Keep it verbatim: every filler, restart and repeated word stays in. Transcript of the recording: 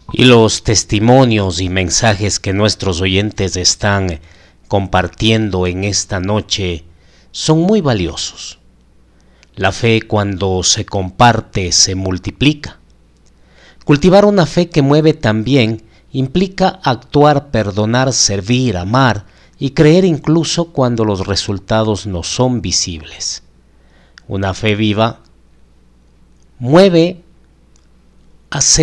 Y los testimonios y mensajes que nuestros oyentes están compartiendo en esta noche son muy valiosos. La fe, cuando se comparte, se multiplica. Cultivar una fe que mueve también implica actuar, perdonar, servir, amar y creer incluso cuando los resultados no son visibles. Una fe viva mueve a ser